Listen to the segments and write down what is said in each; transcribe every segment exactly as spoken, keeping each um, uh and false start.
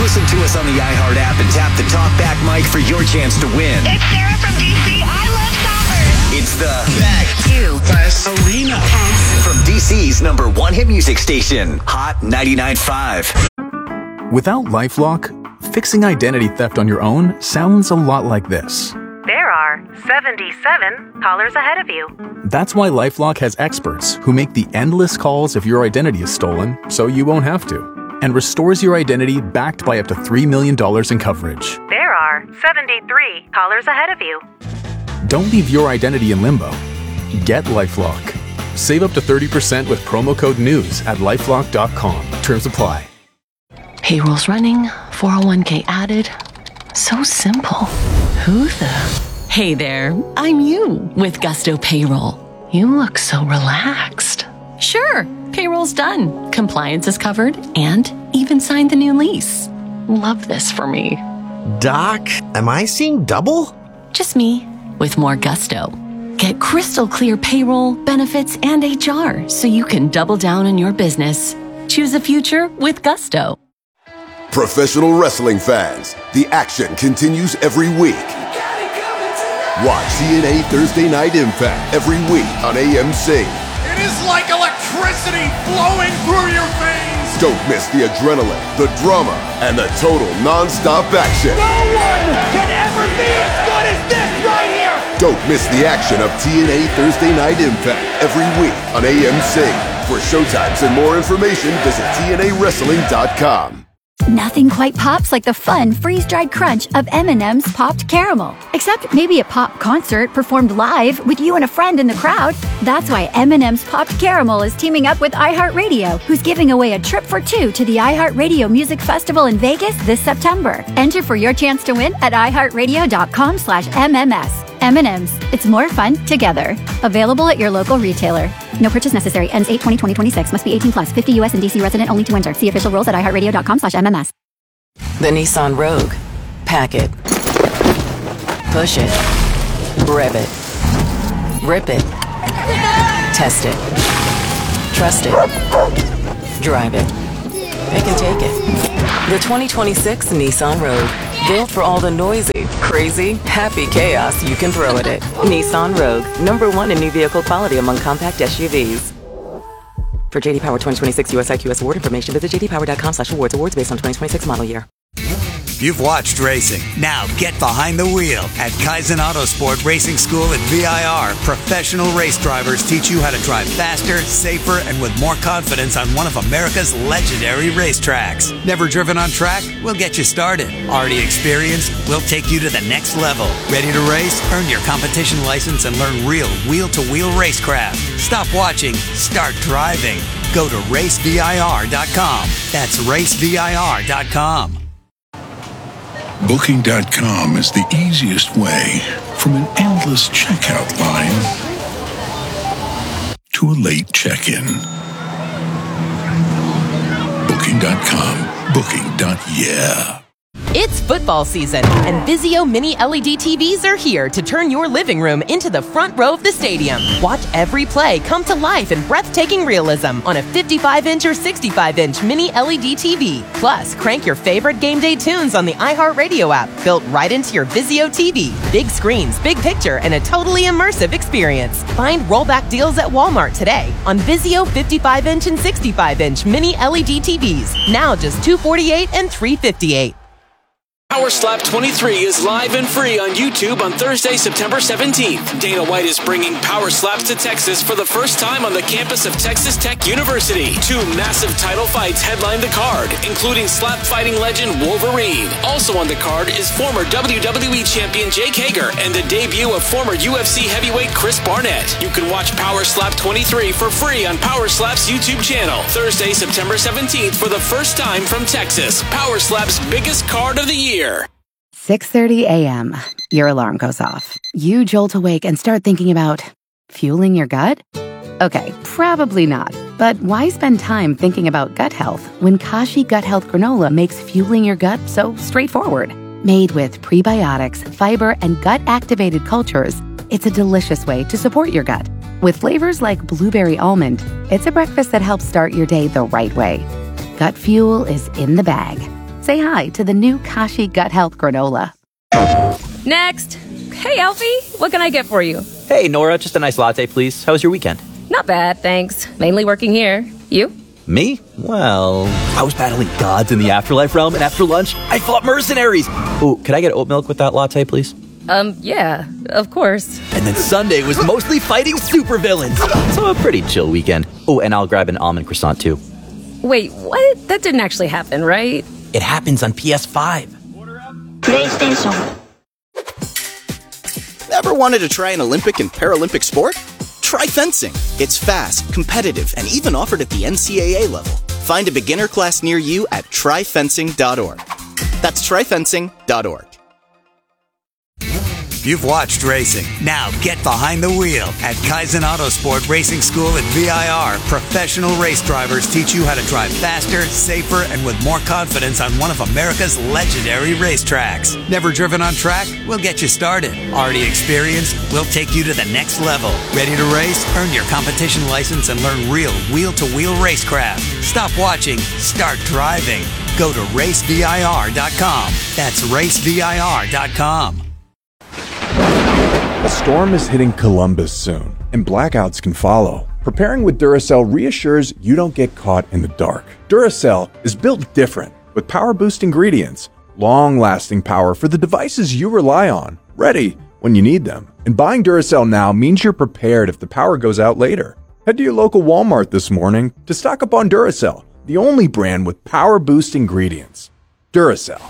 listen to us on the iHeart app and tap the talkback mic for your chance to win. It's Sarah from D C. I love soccer. It's the Back to Bus Arena from D C's number one hit music station, Hot ninety-nine point five. Without LifeLock, fixing identity theft on your own sounds a lot like this. There are seventy-seven callers ahead of you. That's why LifeLock has experts who make the endless calls if your identity is stolen, so you won't have to, and restores your identity backed by up to three million dollars in coverage. There are seventy-three callers ahead of you. Don't leave your identity in limbo. Get LifeLock. Save up to thirty percent with promo code NEWS at lifelock dot com. Terms apply. Payroll's running, four oh one k added. So simple. Who the... Hey there, I'm you with Gusto Payroll. You look so relaxed. Sure, payroll's done. Compliance is covered and even signed the new lease. Love this for me. Doc, am I seeing double? Just me with more gusto. Get crystal clear payroll, benefits, and H R so you can double down on your business. Choose a future with Gusto. Professional wrestling fans, the action continues every week. Watch T N A Thursday Night Impact every week on A M C. It is like electricity flowing through your veins. Don't miss the adrenaline, the drama, and the total non-stop action. No one can ever be as good as this right here. Don't miss the action of T N A Thursday Night Impact every week on A M C. For showtimes and more information, visit T N A wrestling dot com. Nothing quite pops like the fun freeze-dried crunch of M and M's Popped Caramel. Except maybe a pop concert performed live with you and a friend in the crowd. That's why M and M's Popped Caramel is teaming up with iHeartRadio, who's giving away a trip for two to the iHeartRadio Music Festival in Vegas this September. Enter for your chance to win at iHeartRadio dot com slash M M S. M and M's. It's more fun together. Available at your local retailer. No purchase necessary. Ends eight twenty twenty twenty-six. Must be eighteen plus. fifty U S and D C resident only to enter. See official rules at iHeartRadio dot com slash M M S. The Nissan Rogue. Pack it. Push it. Rev it. Rip it. Test it. Trust it. Drive it. Pick and take it. The twenty twenty-six Nissan Rogue. Built for all the noisy, crazy, happy chaos you can throw at it. Nissan Rogue. Number one in new vehicle quality among compact S U Vs. For J D Power twenty twenty-six U S I Q S award information, visit j d power dot com slash awards. Awards based on twenty twenty-six model year. You've watched racing. Now get behind the wheel at Kaizen Autosport Racing School at V I R. Professional race drivers teach you how to drive faster, safer, and with more confidence on one of America's legendary racetracks. Never driven on track? We'll get you started. Already experienced? We'll take you to the next level. Ready to race? Earn your competition license and learn real wheel-to-wheel racecraft. Stop watching. Start driving. Go to race V I R dot com. That's race V I R dot com. Booking dot com is the easiest way from an endless checkout line to a late check-in. Booking dot com. Booking. Yeah. It's football season, and Vizio Mini L E D T Vs are here to turn your living room into the front row of the stadium. Watch every play come to life in breathtaking realism on a fifty-five inch or sixty-five inch Mini L E D T V. Plus, crank your favorite game day tunes on the iHeartRadio app, built right into your Vizio T V. Big screens, big picture, and a totally immersive experience. Find rollback deals at Walmart today on Vizio fifty-five inch and sixty-five inch Mini L E D T Vs. Now just two hundred forty-eight dollars and three hundred fifty-eight dollars. Power Slap twenty-three is live and free on YouTube on Thursday, September seventeenth. Dana White is bringing Power Slaps to Texas for the first time on the campus of Texas Tech University. Two massive title fights headline the card, including slap fighting legend Wolverine. Also on the card is former W W E champion Jake Hager and the debut of former U F C heavyweight Chris Barnett. You can watch Power Slap twenty-three for free on Power Slap's YouTube channel. Thursday, September seventeenth for the first time from Texas. Power Slap's biggest card of the year. six thirty a.m. Your alarm goes off. You jolt awake and start thinking about fueling your gut? Okay, probably not. But why spend time thinking about gut health when Kashi Gut Health Granola makes fueling your gut so straightforward? Made with prebiotics, fiber, and gut-activated cultures, it's a delicious way to support your gut. With flavors like blueberry almond, it's a breakfast that helps start your day the right way. Gut fuel is in the bag. say hi to the new Kashi Gut Health Granola. Next. Hey, Alfie, what can I get for you? Hey, Nora, just a nice latte, please. How was your weekend? Not bad, thanks. Mainly working here. You? Me? Well, I was battling gods in the afterlife realm, and after lunch, I fought mercenaries. Oh, could I get oat milk with that latte, please? Um, yeah, of course. And then Sunday was mostly fighting supervillains. So a pretty chill weekend. Oh, and I'll grab an almond croissant, too. Wait, what? That didn't actually happen, right? It happens on P S five. PlayStation. Ever wanted to try an Olympic and Paralympic sport? Try fencing. It's fast, competitive, and even offered at the N C A A level. Find a beginner class near you at try fencing dot org. That's try fencing dot org. You've watched racing. Now get behind the wheel. At Kaizen Autosport Racing School at V I R, professional race drivers teach you how to drive faster, safer, and with more confidence on one of America's legendary racetracks. Never driven on track? We'll get you started. Already experienced? We'll take you to the next level. Ready to race? Earn your competition license and learn real wheel-to-wheel racecraft. Stop watching. Start driving. Go to race V I R dot com. That's race V I R dot com. A storm is hitting Columbus soon, and blackouts can follow. Preparing with Duracell reassures you don't get caught in the dark. Duracell is built different, with power boost ingredients, long-lasting power for the devices you rely on, ready when you need them. And buying Duracell now means you're prepared if the power goes out later. Head to your local Walmart this morning to stock up on Duracell, the only brand with power boost ingredients. Duracell.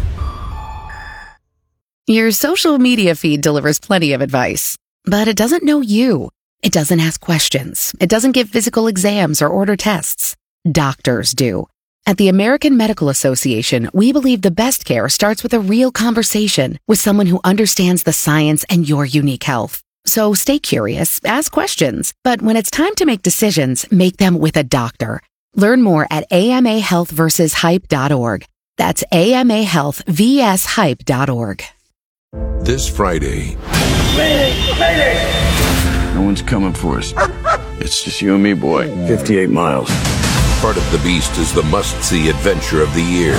Your social media feed delivers plenty of advice, but it doesn't know you. It doesn't ask questions. It doesn't give physical exams or order tests. Doctors do. At the American Medical Association, we believe the best care starts with a real conversation with someone who understands the science and your unique health. So stay curious, ask questions, but when it's time to make decisions, make them with a doctor. Learn more at A M A health versus hype dot org. That's A M A health versus hype dot org. This Friday. Mayday! Mayday! No one's coming for us. It's just you and me, boy. fifty-eight miles. Part of the Beast is the must-see adventure of the year.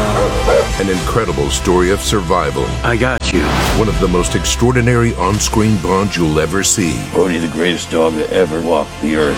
An incredible story of survival. I got you. One of the most extraordinary on-screen bonds you'll ever see. Bodhi, the greatest dog that ever walked the earth.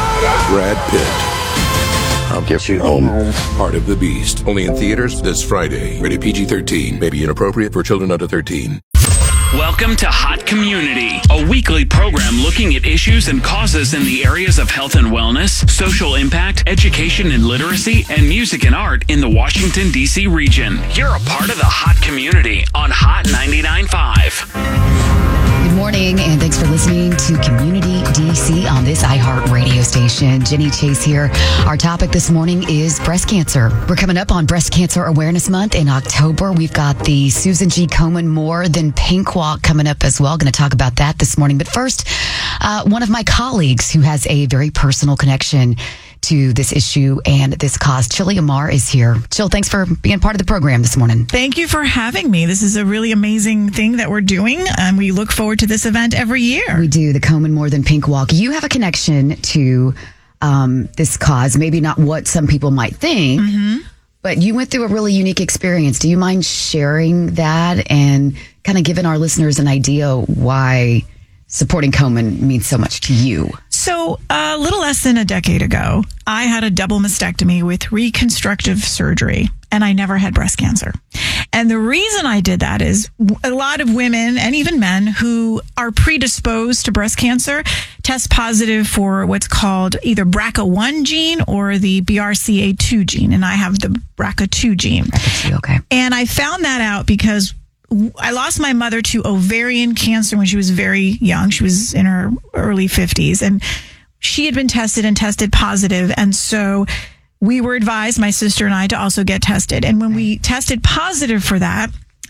Brad Pitt. I'll get you home. Part of the Beast. Only in theaters this Friday. Rated P G thirteen. May be inappropriate for children under thirteen. Welcome to Hot Community, a weekly program looking at issues and causes in the areas of health and wellness, social impact, education and literacy, and music and art in the Washington, D C region. You're a part of the Hot Community on Hot ninety-nine point five. Good morning, and thanks for listening to Community D C on this iHeart radio station. Jenny Chase here. Our topic this morning is breast cancer. We're coming up on Breast Cancer Awareness Month in October. We've got the Susan G. Komen More Than Pink Walk coming up as well. Going to talk about that this morning. But first, uh, one of my colleagues who has a very personal connection to this issue and this cause, Chili Amar, is here. Chill, thanks for being part of the program this morning. Thank you for having me. This is a really amazing thing that we're doing, and we look forward to this event every year. We do, the Komen More Than Pink Walk. You have a connection to um, this cause, maybe not what some people might think, mm-hmm. but you went through a really unique experience. Do you mind sharing that and kind of giving our listeners an idea why supporting Komen means so much to you? So a little less than a decade ago, I had a double mastectomy with reconstructive surgery, and I never had breast cancer. And the reason I did that is a lot of women and even men who are predisposed to breast cancer test positive for what's called either B R C A one gene or the B R C A two gene. And I have the B R C A two gene. B R C A two, okay. And I found that out because I lost my mother to ovarian cancer when she was very young. She was in her early fifties, and she had been tested and tested positive. And so we were advised, my sister and I, to also get tested. And when we tested positive for that,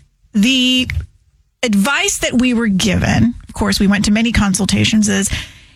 the advice that we were given, of course, we went to many consultations, is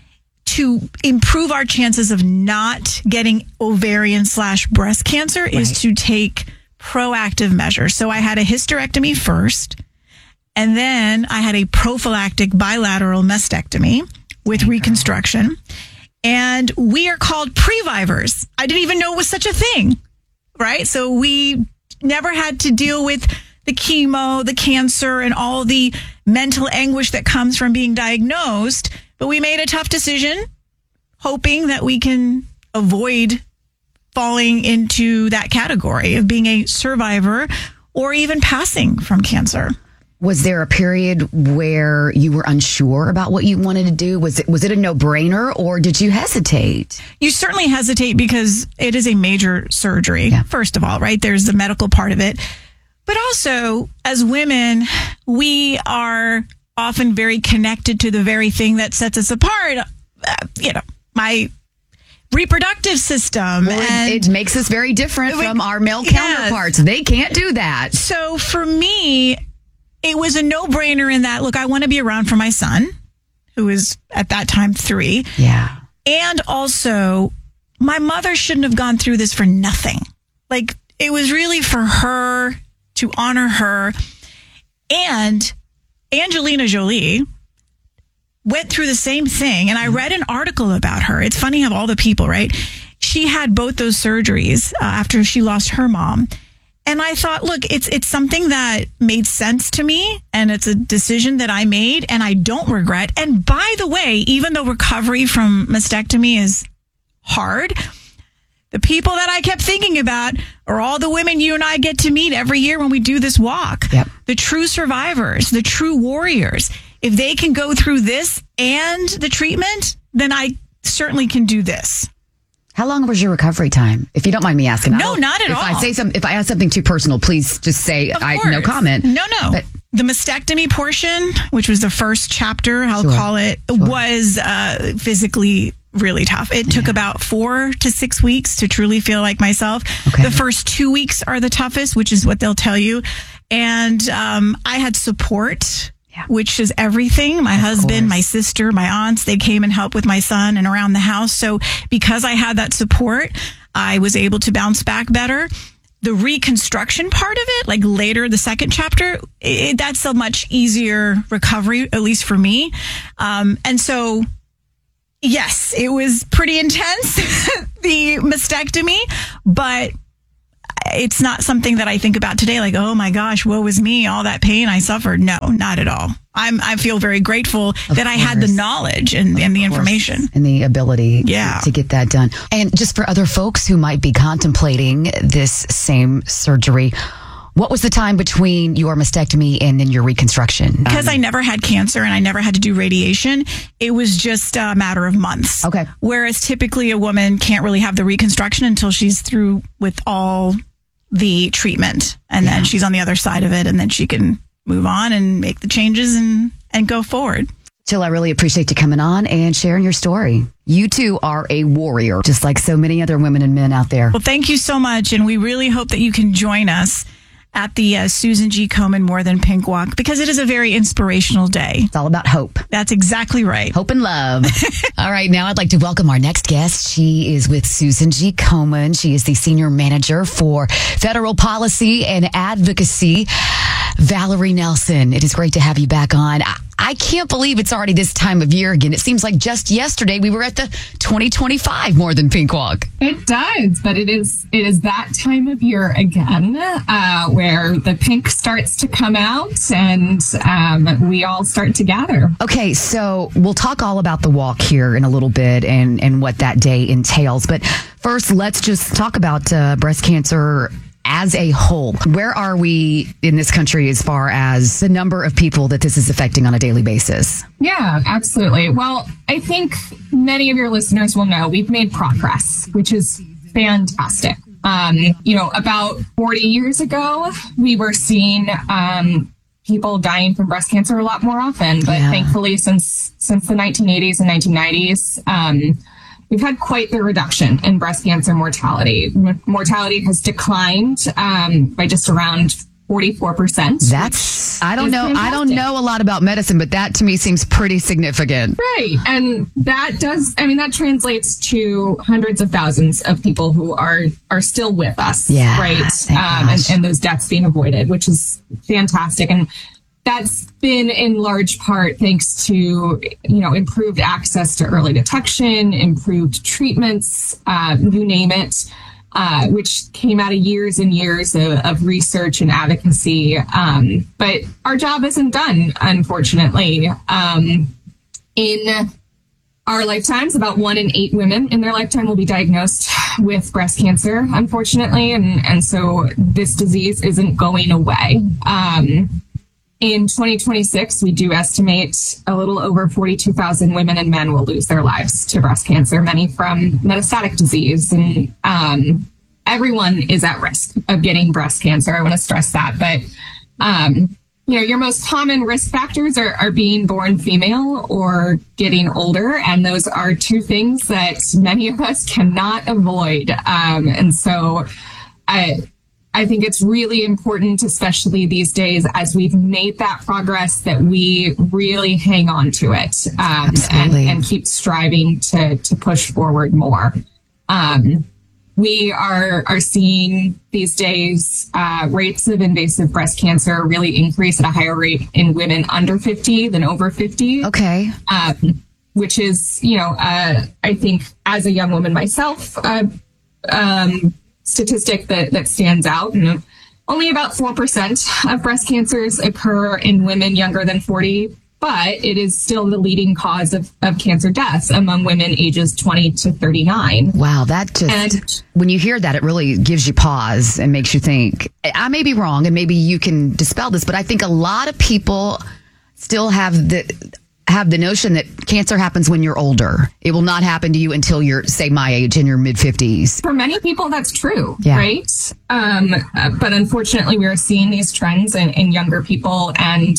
to improve our chances of not getting ovarian slash breast cancer right. is to take proactive measures. So I had a hysterectomy first, and then I had a prophylactic bilateral mastectomy with reconstruction. And we are called previvors. I didn't even know it was such a thing, right? So we never had to deal with the chemo, the cancer, and all the mental anguish that comes from being diagnosed. But we made a tough decision, hoping that we can avoid falling into that category of being a survivor or even passing from cancer. Was there a period where you were unsure about what you wanted to do? Was it was it a no-brainer, or did you hesitate? You certainly hesitate because it is a major surgery, yeah. First of all, right? There's the medical part of it. But also, as women, we are often very connected to the very thing that sets us apart. Uh, you know, my reproductive system. Well, and it, it makes us very different we, from our male yes. counterparts. They can't do that. So for me, it was a no-brainer in that, look, I want to be around for my son, who is at that time three. Yeah. And also, my mother shouldn't have gone through this for nothing. Like, it was really for her, to honor her. And Angelina Jolie went through the same thing. And I read an article about her. It's funny how all the people, right? She had both those surgeries uh, after she lost her mom. And I thought, look, it's it's something that made sense to me, and it's a decision that I made, and I don't regret. And by the way, even though recovery from mastectomy is hard, the people that I kept thinking about are all the women you and I get to meet every year when we do this walk. Yep. The true survivors, the true warriors. If they can go through this and the treatment, then I certainly can do this. How long was your recovery time? If you don't mind me asking. No, not at if all. I say some, if I ask something too personal, please just say I no comment. No, no. But, the mastectomy portion, which was the first chapter, I'll sure, call it, sure. was uh, physically really tough. It took yeah. about four to six weeks to truly feel like myself. Okay. The first two weeks are the toughest, which is what they'll tell you. And um, I had support. Yeah. Which is everything. My of husband, course. my sister, my aunts, they came and helped with my son and around the house. So because I had that support, I was able to bounce back better. The reconstruction part of it, like later, the second chapter, it, that's a much easier recovery, at least for me. Um, and so, yes, it was pretty intense, the mastectomy, but it's not something that I think about today, like, oh my gosh, woe is me, all that pain I suffered. No, not at all. I'm, I feel very grateful of that course. I had the knowledge and, and the information. And the ability yeah. to, to get that done. And just for other folks who might be contemplating this same surgery, what was the time between your mastectomy and then your reconstruction? Because um, I never had cancer and I never had to do radiation, it was just a matter of months. Okay. Whereas typically a woman can't really have the reconstruction until she's through with all the treatment, and yeah. then she's on the other side of it, and then she can move on and make the changes and, and go forward. Jill, I really appreciate you coming on and sharing your story. You too are a warrior, just like so many other women and men out there. Well, thank you so much, and we really hope that you can join us at the uh, Susan G. Komen More Than Pink Walk, because it is a very inspirational day. It's all about hope. That's exactly right. Hope and love. All right, now I'd like to welcome our next guest. She is with Susan G. Komen. She is the Senior Manager for Federal Policy and Advocacy. Valerie Nelson, it is great to have you back on. I, I can't believe it's already this time of year again. It seems like just yesterday we were at the twenty twenty-five More Than Pink Walk. It does, but it is it is that time of year again uh, where the pink starts to come out and um, we all start to gather. Okay, so we'll talk all about the walk here in a little bit and, and what that day entails. But first, let's just talk about uh, breast cancer as a whole. Where are we in this country as far as the number of people that this is affecting on a daily basis? Yeah, absolutely. Well, I think many of your listeners will know we've made progress, which is fantastic. Um, you know, about forty years ago, we were seeing um, people dying from breast cancer a lot more often. But yeah. thankfully, since since the nineteen eighties and nineteen nineties, um, we've had quite the reduction in breast cancer mortality. M- mortality has declined um, by just around forty-four percent. That's, I don't know, fantastic. I don't know a lot about medicine, but that to me seems pretty significant. Right. And that does, I mean, that translates to hundreds of thousands of people who are, are still with us. Yeah. Right. Um, and, and those deaths being avoided, which is fantastic. And that's been in large part thanks to, you know, improved access to early detection, improved treatments, uh, you name it. uh, which came out of years and years of, of research and advocacy. Um, but our job isn't done, unfortunately. Um, in our lifetimes, about one in eight women in their lifetime will be diagnosed with breast cancer, unfortunately. And, and so this disease isn't going away. Um, in twenty twenty-six, we do estimate a little over forty-two thousand women and men will lose their lives to breast cancer, many from metastatic disease. And um, everyone is at risk of getting breast cancer. I want to stress that. But um, you know, your most common risk factors are, are being born female or getting older. And those are two things that many of us cannot avoid. Um, and so I, I think it's really important, especially these days, as we've made that progress, that we really hang on to it um, and, and keep striving to, to push forward more. Um, We are are seeing these days uh, rates of invasive breast cancer really increase at a higher rate in women under fifty than over fifty. Okay. Um, which is, you know, uh, I think as a young woman myself, uh, um, statistic that, that stands out. And only about four percent of breast cancers occur in women younger than forty. But it is still the leading cause of, of cancer deaths among women ages twenty to thirty-nine. Wow, that just, and, when you hear that, it really gives you pause and makes you think. I may be wrong, and maybe you can dispel this, but I think a lot of people still have the have the notion that cancer happens when you're older. It will not happen to you until you're, say, my age, in your mid-fifties. For many people, that's true, yeah. right? Um, uh, but unfortunately, we are seeing these trends in, in younger people, and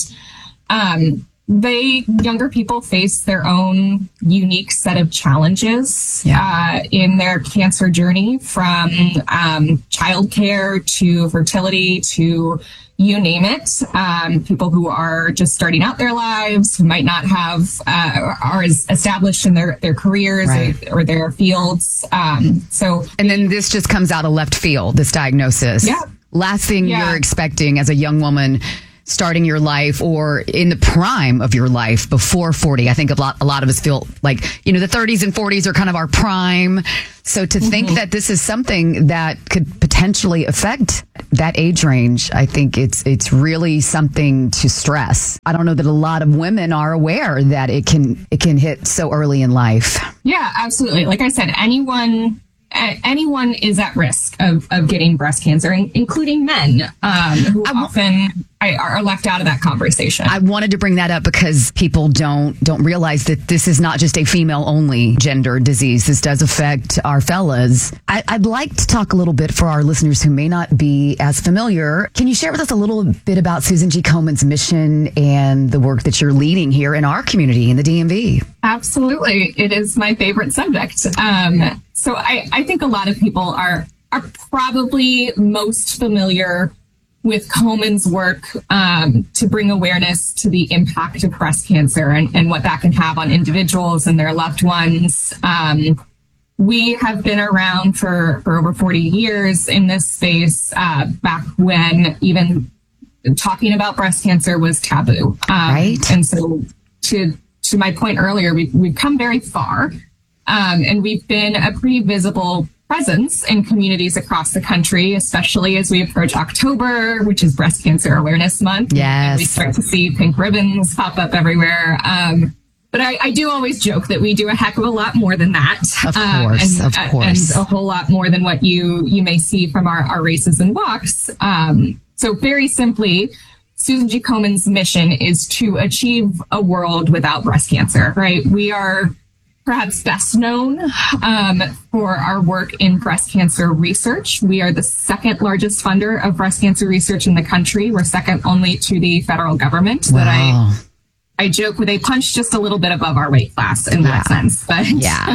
um They, younger people face their own unique set of challenges yeah. uh, in their cancer journey, from um, childcare to fertility to you name it. Um, people who are just starting out their lives, who might not have, uh, are as established in their, their careers right. or, or their fields. Um, so, and then this just comes out of left field, this diagnosis. Yeah. Last thing yeah. you're expecting as a young woman starting your life or in the prime of your life before forty. I think a lot, a lot of us feel like, you know, the thirties and forties are kind of our prime. So to mm-hmm. think that this is something that could potentially affect that age range, I think it's, it's really something to stress. I don't know that a lot of women are aware that it can, it can hit so early in life. Yeah, absolutely. Like I said, anyone, anyone is at risk of, of getting breast cancer, including men, um, who I, often are left out of that conversation. I wanted to bring that up because people don't don't realize that this is not just a female-only gender disease. This does affect our fellas. I, I'd like to talk a little bit for our listeners who may not be as familiar. Can you share with us a little bit about Susan G. Komen's mission and the work that you're leading here in our community in the D M V? Absolutely. It is my favorite subject. Um, so I, I think a lot of people are are probably most familiar with Komen's work um, to bring awareness to the impact of breast cancer and, and what that can have on individuals and their loved ones. Um, we have been around for, for over forty years in this space, uh, back when even talking about breast cancer was taboo. Um, right. And so to to my point earlier, we've, we've come very far, um, and we've been a pretty visible presence in communities across the country, especially as we approach October, which is Breast Cancer Awareness Month. Yes. And we start to see pink ribbons pop up everywhere. Um, but I, I do always joke that we do a heck of a lot more than that. Of um, course, and, of course. And a whole lot more than what you, you may see from our, our races and walks. Um, so very simply, Susan G. Komen's mission is to achieve a world without breast cancer, right? We are perhaps best known um, for our work in breast cancer research. We are the second largest funder of breast cancer research in the country. We're second only to the federal government. Wow. That I I joke with, they punch just a little bit above our weight class in that yeah. sense. But yeah.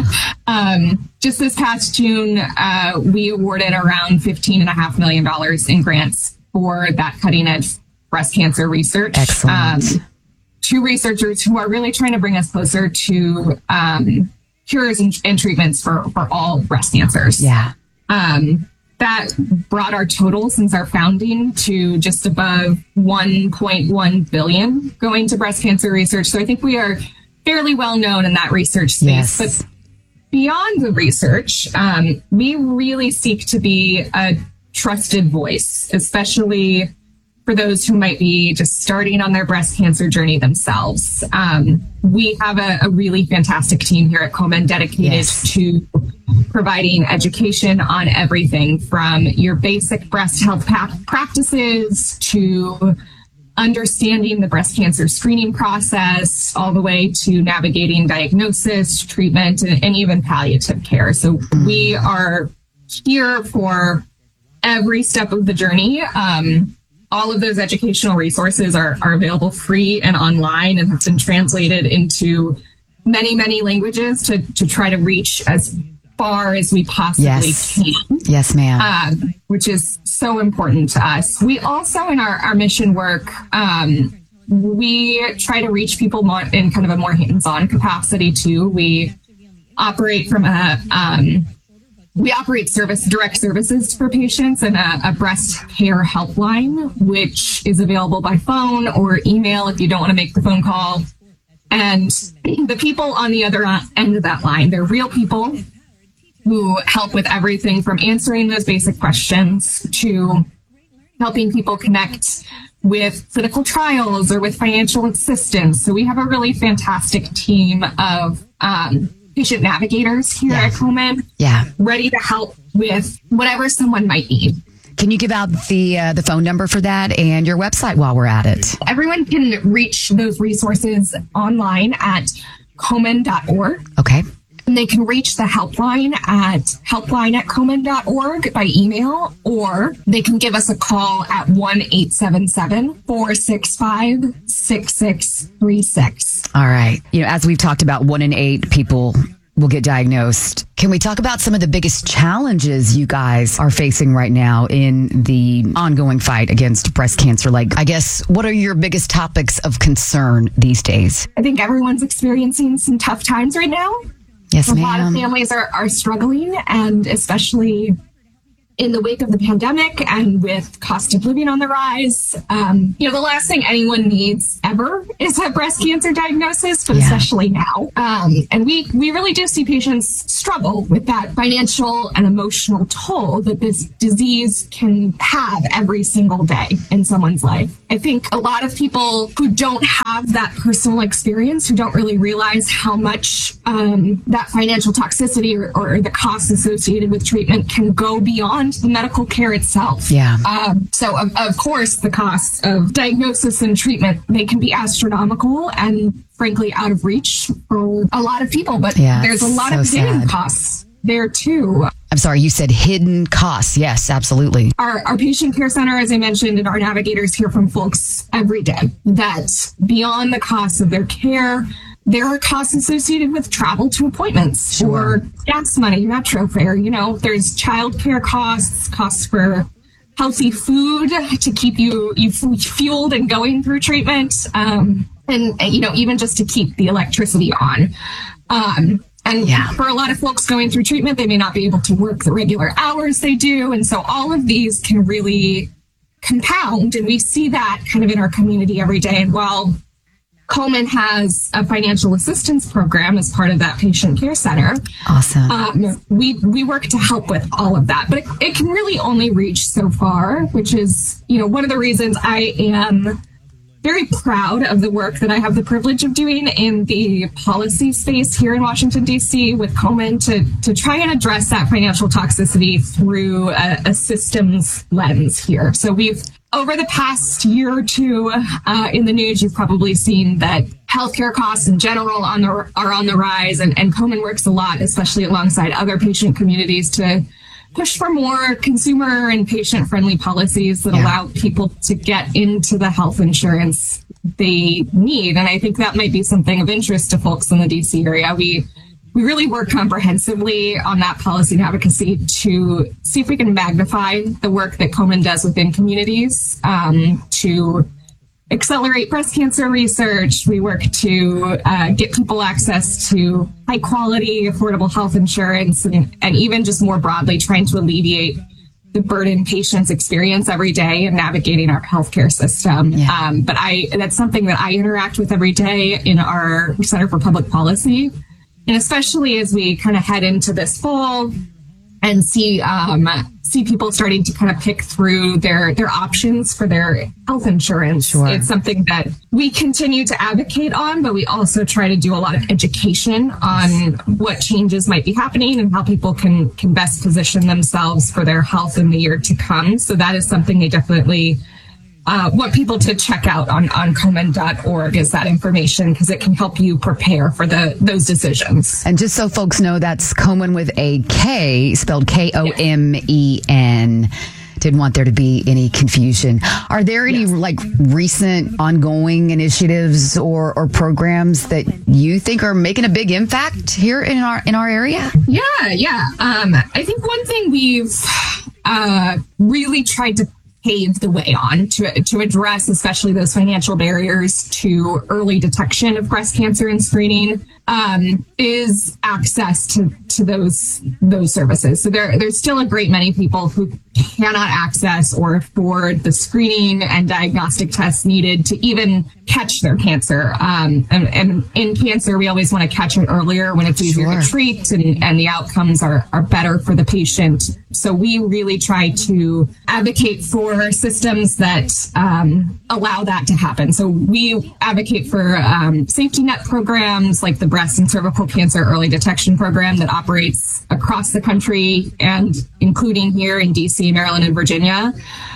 um, just this past June, uh, we awarded around fifteen and a half million dollars in grants for that cutting edge breast cancer research. Excellent. Um, to researchers who are really trying to bring us closer to um, cures and, and treatments for, for all breast cancers. Yeah. Um, that brought our total since our founding to just above one point one billion going to breast cancer research. So I think we are fairly well known in that research space. Yes. But beyond the research, um, we really seek to be a trusted voice, especially for those who might be just starting on their breast cancer journey themselves. Um, we have a, a really fantastic team here at Komen dedicated yes. to providing education on everything from your basic breast health practices to understanding the breast cancer screening process, all the way to navigating diagnosis, treatment, and, and even palliative care. So we are here for every step of the journey. Um, all of those educational resources are, are available free and online and have been translated into many, many languages to, to try to reach as far as we possibly yes. can. Yes, ma'am. Um, which is so important to us. We also, in our, our mission work, um, we try to reach people more in kind of a more hands-on capacity too. We operate from a, um, we operate service, direct services for patients and a, a breast care helpline, which is available by phone or email if you don't want to make the phone call. And the people on the other end of that line, they're real people who help with everything from answering those basic questions to helping people connect with clinical trials or with financial assistance. So we have a really fantastic team of um, patient navigators here yeah. at Komen, yeah. ready to help with whatever someone might need. Can you give out the uh, the phone number for that and your website while we're at it? Everyone can reach those resources online at komen dot org. Okay. And they can reach the helpline at helpline at komen dot org by email, or they can give us a call at one eight seven seven, four six five, six six three six. All right. You know, as we've talked about, one in eight people will get diagnosed. Can we talk about some of the biggest challenges you guys are facing right now in the ongoing fight against breast cancer? Like, I guess, what are your biggest topics of concern these days? I think everyone's experiencing some tough times right now. Yes, a ma'am. lot of families are, are struggling, and especially in the wake of the pandemic and with cost of living on the rise. Um, you know, the last thing anyone needs ever is a breast cancer diagnosis, but yeah. especially now. Um, and we, we really do see patients struggle with that financial and emotional toll that this disease can have every single day in someone's life. I think a lot of people who don't have that personal experience, who don't really realize how much um, that financial toxicity or, or the costs associated with treatment can go beyond the medical care itself. Yeah. Um, so, of, of course, the costs of diagnosis and treatment, they can be astronomical and, frankly, out of reach for a lot of people. But yeah, there's a lot so of hidden sad. costs there, too. I'm sorry, you said hidden costs. Yes, absolutely. Our, our patient care center, as I mentioned, and our navigators hear from folks every day that beyond the costs of their care, there are costs associated with travel to appointments sure. or gas money, metro fare. You know, there's childcare costs, costs for healthy food to keep you, you fueled and going through treatment. Um, and, you know, even just to keep the electricity on. Um, and yeah. for a lot of folks going through treatment, they may not be able to work the regular hours they do. And so all of these can really compound. And we see that kind of in our community every day. And while Komen has a financial assistance program as part of that patient care center. Awesome. Um, we we work to help with all of that, but it, it can really only reach so far, which is, you know, one of the reasons I am very proud of the work that I have the privilege of doing in the policy space here in Washington, D C with Komen to, to try and address that financial toxicity through a, a systems lens here. So we've over the past year or two uh, in the news, you've probably seen that healthcare costs in general on the, are on the rise, and, and Komen works a lot, especially alongside other patient communities, to push for more consumer and patient-friendly policies that yeah. allow people to get into the health insurance they need. And I think that might be something of interest to folks in the D C area. We We really work comprehensively on that policy and advocacy to see if we can magnify the work that Komen does within communities um, to accelerate breast cancer research. We work to uh, get people access to high quality, affordable health insurance, and, and even just more broadly trying to alleviate the burden patients experience every day in navigating our healthcare system. Yeah. Um, but I that's something that I interact with every day in our Center for Public Policy. And especially as we kind of head into this fall and see um, see people starting to kind of pick through their, their options for their health insurance. Sure. It's something that we continue to advocate on, but we also try to do a lot of education on what changes might be happening and how people can, can best position themselves for their health in the year to come. So that is something they definitely Uh, want people to check out on, on Komen dot org is that information, because it can help you prepare for the those decisions. And just so folks know, that's Komen with a K, spelled K O M E N. Didn't want there to be any confusion. Are there any yes. like recent ongoing initiatives or, or programs that you think are making a big impact here in our in our area? Yeah, yeah. Um, I think one thing we've uh, really tried to pave the way on to to address especially those financial barriers to early detection of breast cancer and screening um, is access to, to those those services. So there there's still a great many people who cannot access or afford the screening and diagnostic tests needed to even catch their cancer. Um, and, and in cancer, we always want to catch it earlier when it's easier sure. to treat and, and the outcomes are, are better for the patient. So we really try to advocate for systems that um, allow that to happen. So we advocate for um, safety net programs like the Breast and Cervical Cancer Early Detection Program that operates across the country and including here in D C, Maryland, and Virginia.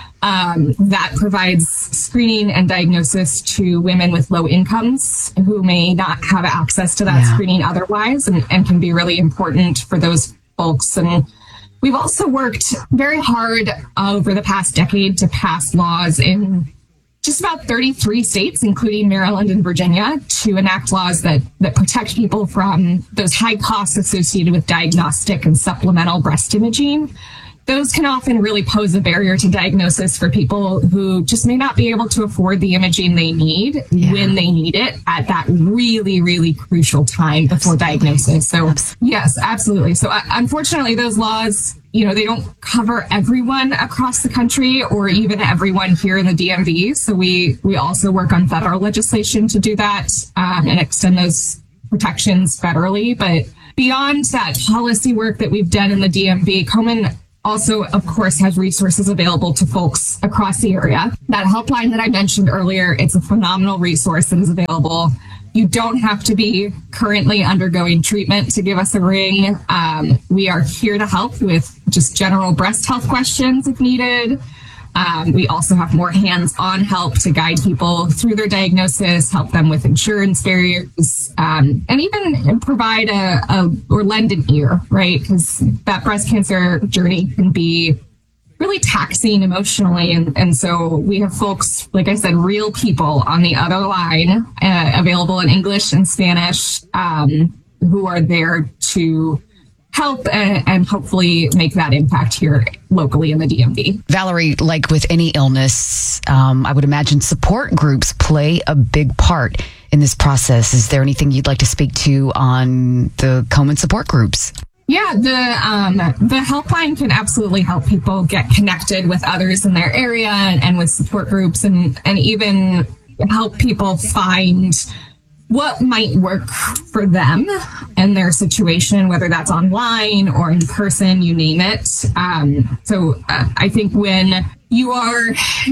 Um, that provides screening and diagnosis to women with low incomes who may not have access to that yeah. screening otherwise, and, and can be really important for those folks. And we've also worked very hard over the past decade to pass laws in just about thirty-three states, including Maryland and Virginia, to enact laws that, that protect people from those high costs associated with diagnostic and supplemental breast imaging. Those can often really pose a barrier to diagnosis for people who just may not be able to afford the imaging they need yeah. when they need it at that really, really crucial time before absolutely. diagnosis. So absolutely. yes, absolutely. So uh, unfortunately, those laws, you know, they don't cover everyone across the country or even everyone here in the D M V. So we, we also work on federal legislation to do that um, and extend those protections federally. But beyond that policy work that we've done in the D M V, Komen also, of course, has resources available to folks across the area. That helpline that I mentioned earlier, it's a phenomenal resource that is available. You don't have to be currently undergoing treatment to give us a ring. Um, we are here to help with just general breast health questions if needed. Um, we also have more hands-on help to guide people through their diagnosis, help them with insurance barriers, um, and even provide a, a or lend an ear, right? Because that breast cancer journey can be really taxing emotionally. And, and so we have folks, like I said, real people on the other line, uh, available in English and Spanish, um, who are there to help and, and hopefully make that impact here locally in the D M V. Valerie, like with any illness, um, I would imagine support groups play a big part in this process. Is there anything you'd like to speak to on the Komen support groups? Yeah, the um, the helpline can absolutely help people get connected with others in their area and, and with support groups, and, and even help people find what might work for them and their situation, whether that's online or in person, you name it. Um, so uh, I think when you are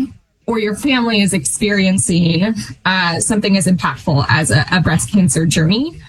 or your family is experiencing uh, something as impactful as a, a breast cancer journey,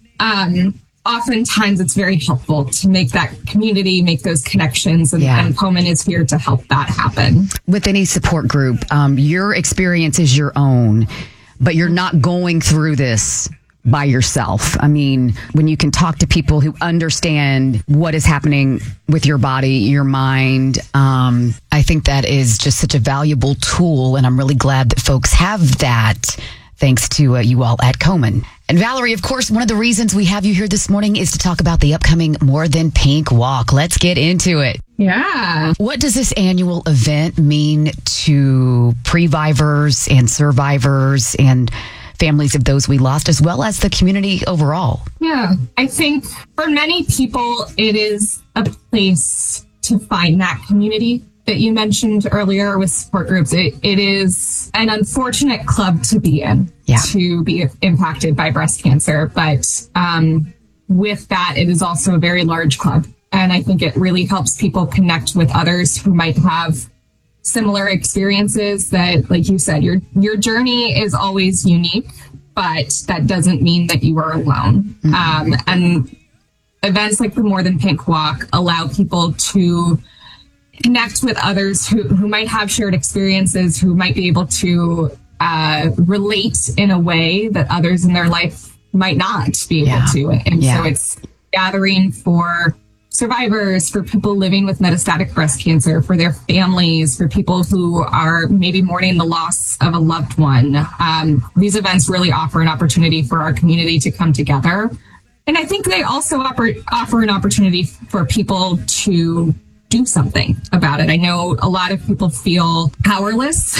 um, oftentimes it's very helpful to make that community, make those connections, and, yeah. and Komen is here to help that happen. With any support group, um, your experience is your own, but you're not going through this by yourself. I mean, when you can talk to people who understand what is happening with your body, your mind, um, I think that is just such a valuable tool. And I'm really glad that folks have that, thanks to uh, you all at Komen. And Valerie, of course, one of the reasons we have you here this morning is to talk about the upcoming More Than Pink Walk. Let's get into it. Yeah. What does this annual event mean to previvors and survivors and families of those we lost, as well as the community overall? Yeah, I think for many people, it is a place to find that community that you mentioned earlier with support groups. It, it is an unfortunate club to be in, yeah. to be impacted by breast cancer. But um, with that, it is also a very large club. And I think it really helps people connect with others who might have similar experiences that, like you said, your your journey is always unique, but that doesn't mean that you are alone. Mm-hmm. Um, and events like the More Than Pink Walk allow people to connect with others who, who might have shared experiences, who might be able to uh, relate in a way that others in their life might not be able Yeah. to. And Yeah. so it's gathering for survivors, for people living with metastatic breast cancer, for their families, for people who are maybe mourning the loss of a loved one. Um, these events really offer an opportunity for our community to come together. And I think they also offer, offer an opportunity for people to do something about it. I know a lot of people feel powerless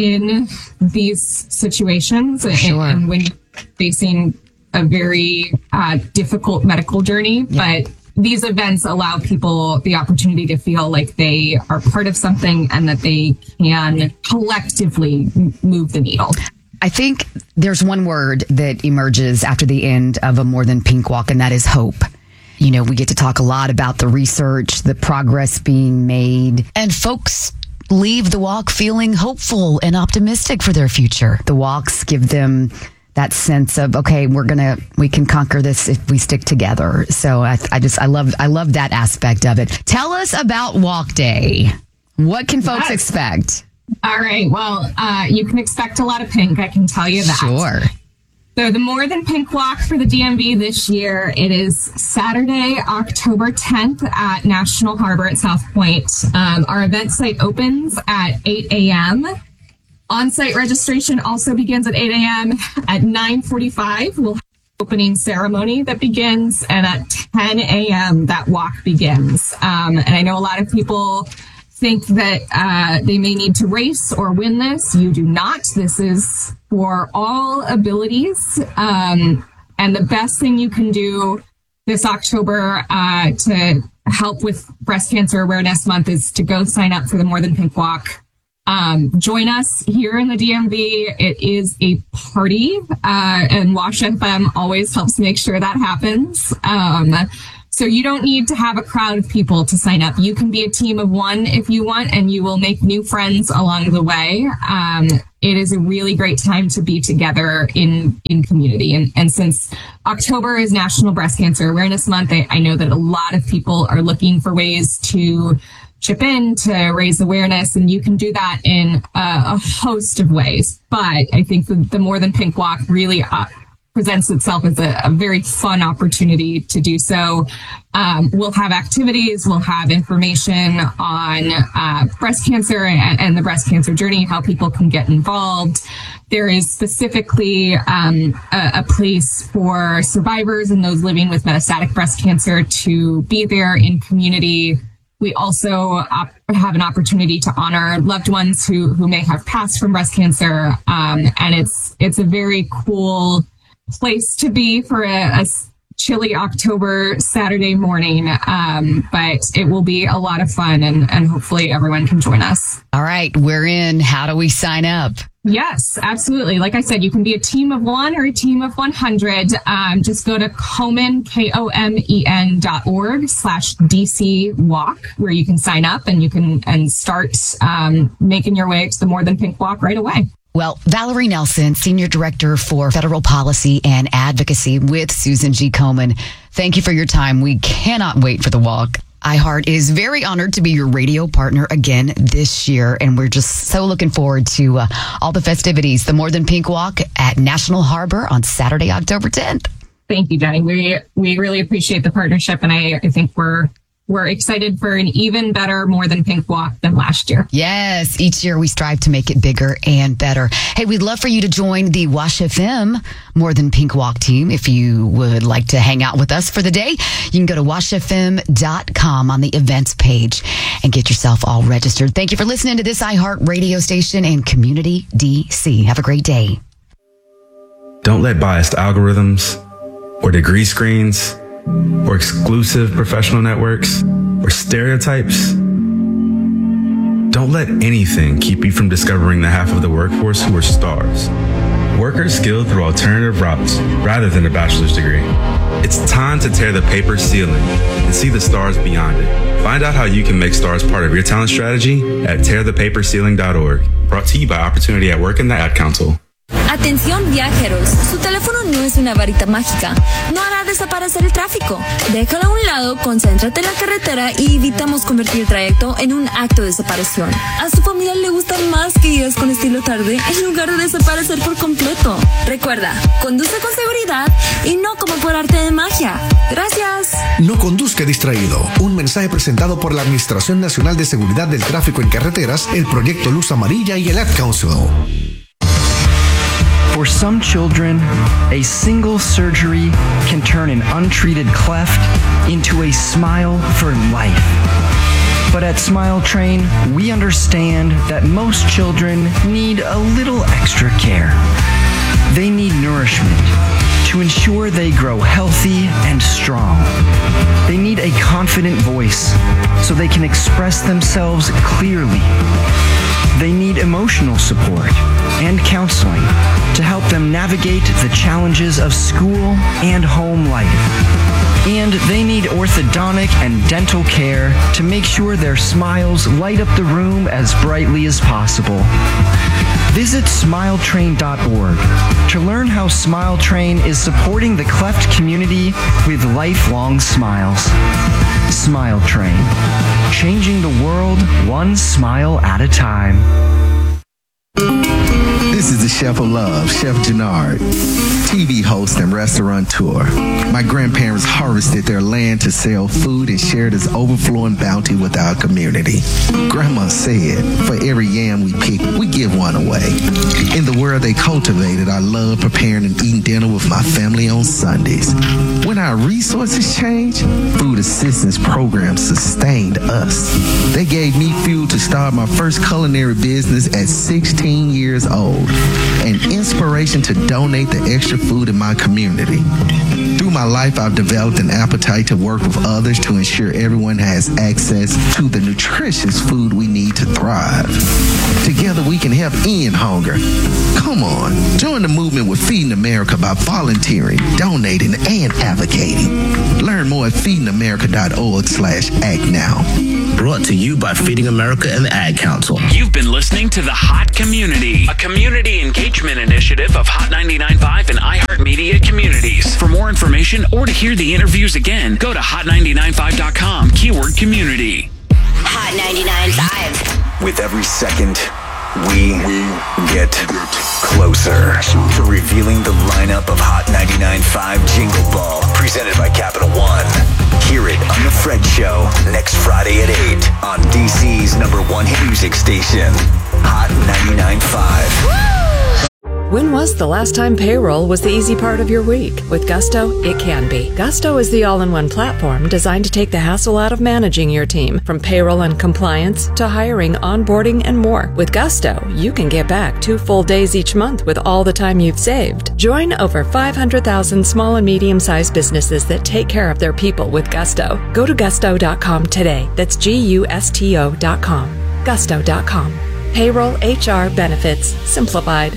in these situations. Sure. and, and when facing a very uh, difficult medical journey, Yeah. but these events allow people the opportunity to feel like they are part of something and that they can collectively m- move the needle. I think there's one word that emerges after the end of a More Than Pink Walk, and that is hope. You know, we get to talk a lot about the research, the progress being made, and folks leave the walk feeling hopeful and optimistic for their future. The walks give them that sense of, okay, we're going to, we can conquer this if we stick together. So I, I just, I love, I love that aspect of it. Tell us about Walk Day. What can folks Yes. expect? All right. Well, uh, you can expect a lot of pink. I can tell you that. Sure. So the More Than Pink Walk for the D M V this year, it is Saturday, October tenth at National Harbor at South Point. Um, our event site opens at eight a.m. On-site registration also begins at eight a.m. At nine forty-five, we'll have an opening ceremony that begins, and at ten a.m. that walk begins. Um, and I know a lot of people think that uh, they may need to race or win this. You do not. This is for all abilities. Um, and the best thing you can do this October uh, to help with Breast Cancer Awareness Month is to go sign up for the More Than Pink Walk. Um, join us here in the D M V. It is a party, uh, and Wash F M always helps make sure that happens. Um, so you don't need to have a crowd of people to sign up. You can be a team of one if you want, and you will make new friends along the way. Um, it is a really great time to be together in, in community. And, and since October is National Breast Cancer Awareness Month, I, I know that a lot of people are looking for ways to chip in to raise awareness, and you can do that in a, a host of ways. But I think the, the More Than Pink Walk really uh, presents itself as a, a very fun opportunity to do so. Um, we'll have activities, we'll have information on uh, breast cancer and, and the breast cancer journey, how people can get involved. There is specifically um, a, a place for survivors and those living with metastatic breast cancer to be there in community. We also op- have an opportunity to honor loved ones who, who may have passed from breast cancer. Um, and it's, it's a very cool place to be for a, a chilly October Saturday morning. Um, but it will be a lot of fun, and, and hopefully everyone can join us. All right, we're in. How do we sign up? Yes, absolutely. Like I said, you can be a team of one or a team of one hundred. Um, just go to Komen, K O M E N dot org slash D C walk, where you can sign up and you can and start um, making your way to the More Than Pink Walk right away. Well, Valerie Nelson, Senior Director for Federal Policy and Advocacy with Susan G. Komen, thank you for your time. We cannot wait for the walk. iHeart is very honored to be your radio partner again this year, and we're just so looking forward to uh, all the festivities. The More Than Pink Walk at National Harbor on Saturday, October tenth. Thank you, Jenny. We we really appreciate the partnership, and I, I think we're we're excited for an even better More Than Pink Walk than last year. Yes, each year we strive to make it bigger and better. Hey, we'd love for you to join the Wash F M More Than Pink Walk team. If you would like to hang out with us for the day, you can go to wash f m dot com on the events page and get yourself all registered. Thank you for listening to this iHeart radio station and Community D C. Have a great day. Don't let biased algorithms or degree screens or exclusive professional networks or stereotypes. Don't let anything keep you from discovering the half of the workforce who are stars, workers skilled through alternative routes rather than a bachelor's degree. It's time to tear the paper ceiling and see the stars beyond it. Find out how you can make stars part of your talent strategy at tear the paper ceiling dot org. Brought to you by Opportunity at Work and the Ad Council. Atención viajeros, su teléfono no es una varita mágica, no hará desaparecer el tráfico. Déjalo a un lado, concéntrate en la carretera y evitamos convertir el trayecto en un acto de desaparición. A su familia le gusta más que guías con estilo tarde en lugar de desaparecer por completo. Recuerda, conduce con seguridad y no como por arte de magia. Gracias. No conduzca distraído. Un mensaje presentado por la Administración Nacional de Seguridad del Tráfico en Carreteras, el Proyecto Luz Amarilla y el Ad Council. For some children, a single surgery can turn an untreated cleft into a smile for life. But at Smile Train, we understand that most children need a little extra care. They need nourishment to ensure they grow healthy and strong. They need a confident voice so they can express themselves clearly. They need emotional support and counseling to help them navigate the challenges of school and home life. And they need orthodontic and dental care to make sure their smiles light up the room as brightly as possible. Visit smile train dot org to learn how Smile Train is supporting the cleft community with lifelong smiles. Smile Train, changing the world one smile at a time. This is the Chef of Love, Chef Jannard, T V host and restaurateur. My grandparents harvested their land to sell food and share this overflowing bounty with our community. Grandma said, for every yam we pick, we give one away. In the world they cultivated, I love preparing and eating dinner with my family on Sundays. When our resources changed, food assistance programs sustained us. They gave me fuel to start my first culinary business at sixteen years old, and inspiration to donate the extra food in my community. Through my life, I've developed an appetite to work with others to ensure everyone has access to the nutritious food we need to thrive. Together, we can help end hunger. Come on, join the movement with Feeding America by volunteering, donating, and advocating. Learn more at feeding america dot org slash act now. Brought to you by Feeding America and the Ad Council. You've been listening to The Hot Community, a community engagement initiative of Hot ninety-nine point five and iHeartMedia Communities. For more information or to hear the interviews again, go to hot ninety-nine point five dot com, keyword community. Hot ninety-nine point five. With every second, we get closer to revealing the lineup of Hot ninety-nine point five Jingle Ball, presented by Capital One. Hear it on The Fred Show next Friday at eight on D C's number one hit music station, Hot ninety-nine point five. When was the last time payroll was the easy part of your week? With Gusto, it can be. Gusto is the all-in-one platform designed to take the hassle out of managing your team, from payroll and compliance to hiring, onboarding, and more. With Gusto, you can get back two full days each month with all the time you've saved. Join over five hundred thousand small and medium-sized businesses that take care of their people with Gusto. Go to gusto dot com today. That's G U S T O dot com. gusto dot com. Payroll, H R, benefits, simplified.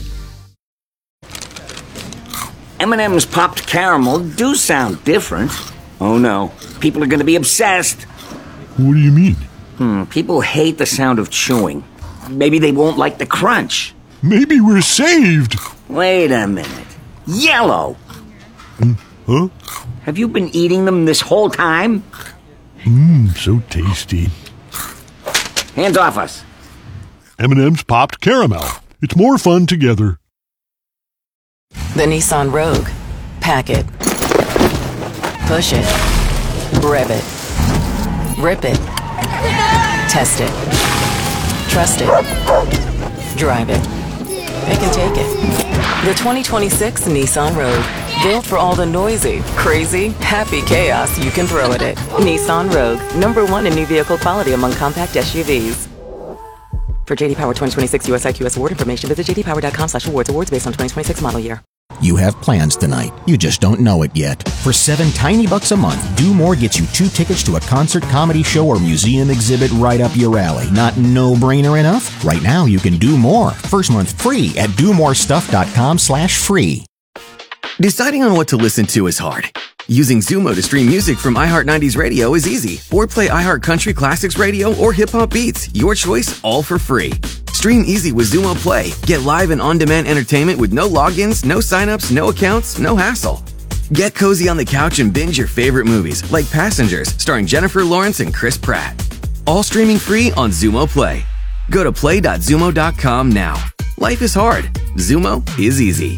M and M's popped caramel do sound different. Oh no, people are going to be obsessed. What do you mean? Hmm, people hate the sound of chewing. Maybe they won't like the crunch. Maybe we're saved. Wait a minute. Yellow! Mm, huh? Have you been eating them this whole time? Mmm, so tasty. Hands off us. M and M's popped caramel. It's more fun together. The Nissan Rogue. Pack it. Push it. Rev it. Rip it. Test it. Trust it. Drive it. They can take it. The twenty twenty-six Nissan Rogue. Built for all the noisy, crazy, happy chaos you can throw at it. Nissan Rogue. Number one in new vehicle quality among compact S U Vs. For J D Power twenty twenty-six U S I Q S award information, visit j d power dot com slash awards. Awards based on twenty twenty-six model year. You have plans tonight. You just don't know it yet. For seven tiny bucks a month, Do More gets you two tickets to a concert, comedy show, or museum exhibit right up your alley. Not no-brainer enough? Right now, you can do more. First month free at do more stuff dot com slash free. Deciding on what to listen to is hard. Using Zumo to stream music from iHeart nineties Radio is easy. Or play iHeart Country Classics Radio or Hip Hop Beats. Your choice, all for free. Stream easy with Zumo Play. Get live and on-demand entertainment with no logins, no signups, no accounts, no hassle. Get cozy on the couch and binge your favorite movies, like Passengers, starring Jennifer Lawrence and Chris Pratt. All streaming free on Zumo Play. Go to play dot zumo dot com now. Life is hard. Zumo is easy.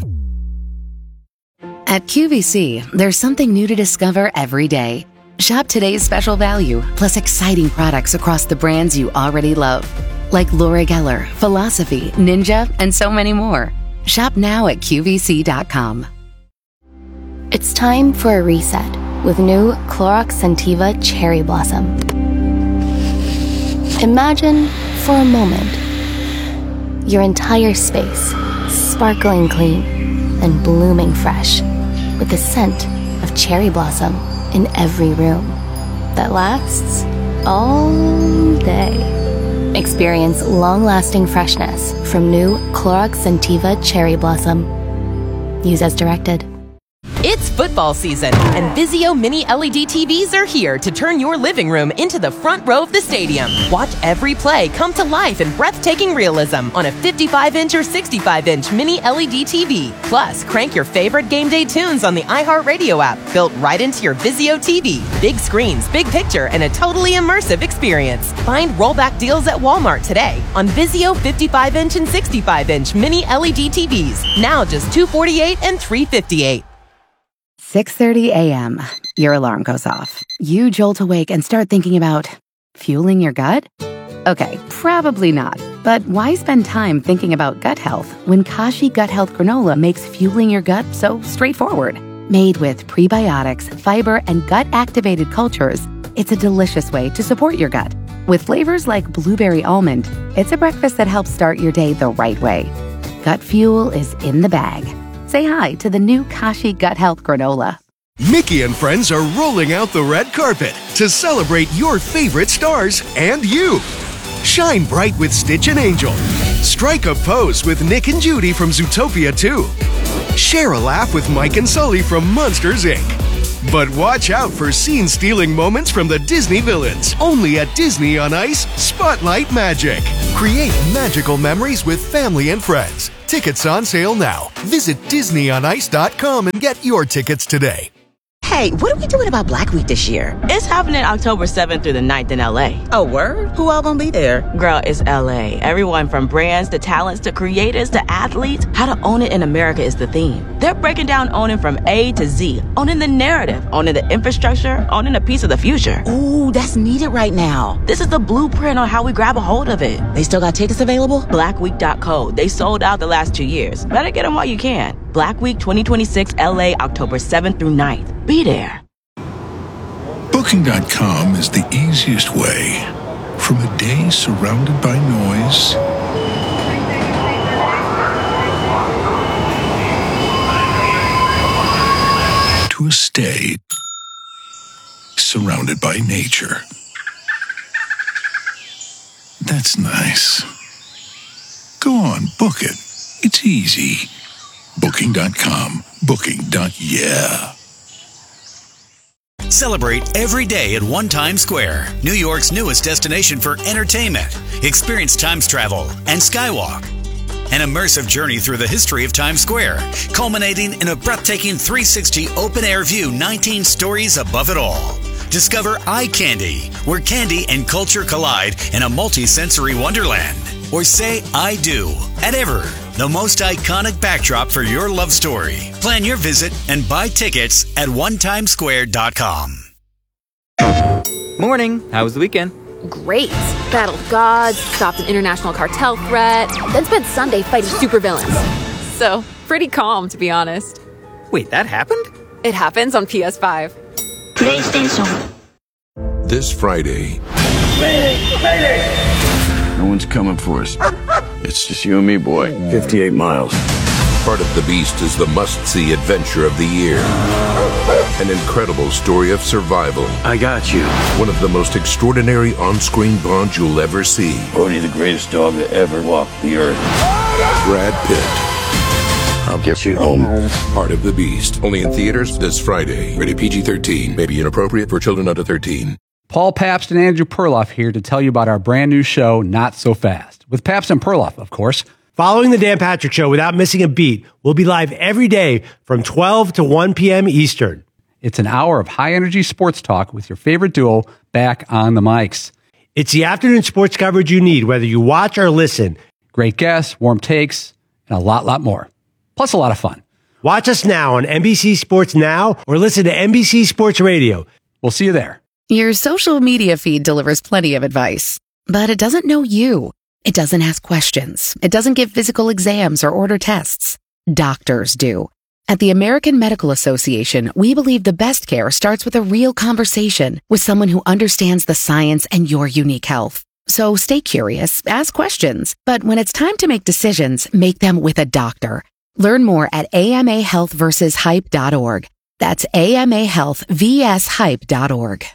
At Q V C, there's something new to discover every day. Shop today's special value, plus exciting products across the brands you already love, like Laura Geller, Philosophy, Ninja, and so many more. Shop now at Q V C dot com. It's time for a reset with new Clorox Scentiva Cherry Blossom. Imagine, for a moment, your entire space sparkling clean and blooming fresh, with the scent of cherry blossom in every room that lasts all day. Experience long-lasting freshness from new Clorox Scentiva Cherry Blossom. Use as directed. It's football season, and Vizio Mini L E D T Vs are here to turn your living room into the front row of the stadium. Watch every play come to life in breathtaking realism on a fifty-five inch or sixty-five inch Mini L E D T V. Plus, crank your favorite game day tunes on the iHeartRadio app, built right into your Vizio T V. Big screens, big picture, and a totally immersive experience. Find rollback deals at Walmart today on Vizio fifty-five inch and sixty-five inch Mini L E D T Vs. Now just two hundred forty-eight dollars and three hundred fifty-eight dollars. six thirty a.m. Your alarm goes off. You jolt awake and start thinking about fueling your gut? Okay, probably not. But why spend time thinking about gut health when Kashi Gut Health Granola makes fueling your gut so straightforward? Made with prebiotics, fiber, and gut-activated cultures, it's a delicious way to support your gut. With flavors like blueberry almond, it's a breakfast that helps start your day the right way. Gut fuel is in the bag. Say hi to the new Kashi Gut Health Granola. Mickey and friends are rolling out the red carpet to celebrate your favorite stars and you. Shine bright with Stitch and Angel. Strike a pose with Nick and Judy from Zootopia two. Share a laugh with Mike and Sully from Monsters, Incorporated. But watch out for scene-stealing moments from the Disney villains. Only at Disney on Ice, Spotlight Magic. Create magical memories with family and friends. Tickets on sale now. Visit disney on ice dot com and get your tickets today. Hey, what are we doing about Black Week this year? It's happening October seventh through the ninth in L A. Oh, word? Who all gonna be there? Girl, it's L A. Everyone from brands to talents to creators to athletes. How to own it in America is the theme. They're breaking down owning from A to Z. Owning the narrative, owning the infrastructure, owning a piece of the future. Ooh, that's needed right now. This is the blueprint on how we grab a hold of it. They still got tickets available? black week dot co. They sold out the last two years. Better get them while you can. Black Week twenty twenty-six L A, October seventh through ninth. Be there. Booking dot com is the easiest way. From a day surrounded by noise to a stay surrounded by nature. That's nice. Go on, book it. It's easy. Booking dot com. Booking. Yeah. Celebrate every day at One Times Square, New York's newest destination for entertainment. Experience Times Travel and Skywalk, an immersive journey through the history of Times Square, culminating in a breathtaking three sixty open-air view, nineteen stories above it all. Discover Eye Candy, where candy and culture collide in a multi-sensory wonderland. Or say I do at Ever, the most iconic backdrop for your love story. Plan your visit and buy tickets at one times square dot com. Morning. How was the weekend? Great. Battled gods, stopped an international cartel threat, then spent Sunday fighting supervillains. So, pretty calm, to be honest. Wait, that happened? It happens on P S five. PlayStation. This Friday. Mayday! Mayday! No one's coming for us. It's just you and me, boy. fifty-eight miles. Part of the Beast is the must-see adventure of the year. An incredible story of survival. I got you. One of the most extraordinary on-screen bonds you'll ever see. Bodhi, the greatest dog to ever walk the earth. Brad Pitt. I'll get you home. Part of the Beast. Only in theaters this Friday. Rated P G thirteen. May be inappropriate for children under thirteen. Paul Pabst and Andrew Perloff here to tell you about our brand new show, Not So Fast. With Pabst and Perloff, of course. Following the Dan Patrick Show without missing a beat, we'll be live every day from twelve to one p.m. Eastern. It's an hour of high-energy sports talk with your favorite duo back on the mics. It's the afternoon sports coverage you need, whether you watch or listen. Great guests, warm takes, and a lot, lot more. Plus a lot of fun. Watch us now on N B C Sports Now or listen to N B C Sports Radio. We'll see you there. Your social media feed delivers plenty of advice, but it doesn't know you. It doesn't ask questions. It doesn't give physical exams or order tests. Doctors do. At the American Medical Association, we believe the best care starts with a real conversation with someone who understands the science and your unique health. So stay curious, ask questions, but when it's time to make decisions, make them with a doctor. Learn more at A M A health versus hype dot org. That's A M A health versus hype dot org.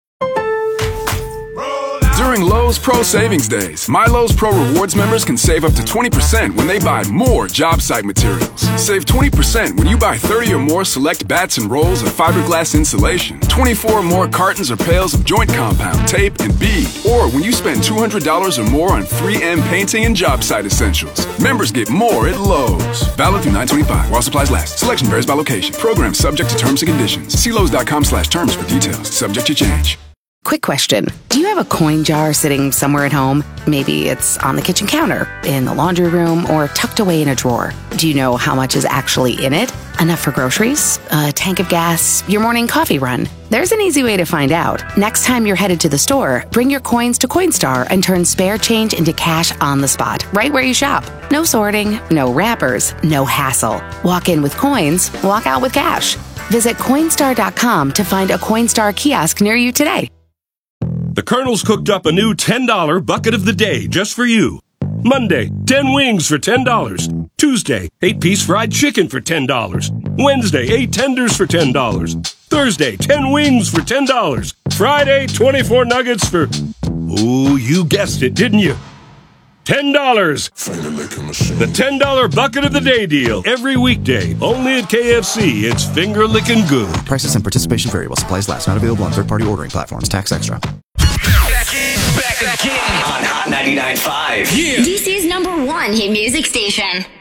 During Lowe's Pro Savings Days, My Lowe's Pro Rewards members can save up to twenty percent when they buy more job site materials. Save twenty percent when you buy thirty or more select bats and rolls of fiberglass insulation, twenty-four or more cartons or pails of joint compound, tape, and bead, or when you spend two hundred dollars or more on three M painting and job site essentials. Members get more at Lowe's. Valid through nine twenty-five while supplies last. Selection varies by location. Program subject to terms and conditions. See Lowe's dot com slash terms for details. Subject to change. Quick question. Do you have a coin jar sitting somewhere at home? Maybe it's on the kitchen counter, in the laundry room, or tucked away in a drawer. Do you know how much is actually in it? Enough for groceries? A tank of gas? Your morning coffee run? There's an easy way to find out. Next time you're headed to the store, bring your coins to Coinstar and turn spare change into cash on the spot, right where you shop. No sorting, no wrappers, no hassle. Walk in with coins, walk out with cash. Visit Coinstar dot com to find a Coinstar kiosk near you today. The Colonel's cooked up a new ten dollar bucket of the day just for you. Monday, ten wings for ten dollars. Tuesday, eight piece fried chicken for ten dollars. Wednesday, eight tenders for ten dollars. Thursday, ten wings for ten dollars. Friday, twenty-four nuggets for... Ooh, you guessed it, didn't you? ten dollars. The ten dollar bucket of the day deal. Every weekday. Only at K F C. It's finger licking good. Prices and participation vary while supplies last. Not available on third-party ordering platforms. Tax extra. Back again on Hot ninety-nine point five. Yeah. D C's number one hit music station.